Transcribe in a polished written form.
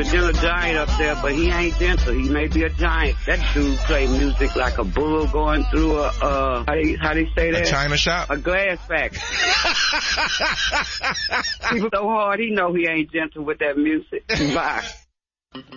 a gentle giant up there, but he ain't gentle. He may be a giant. That dude play music like a bull going through how they say that? A china shop? A glass factory. People so hard, he know he ain't gentle with that music. Bye.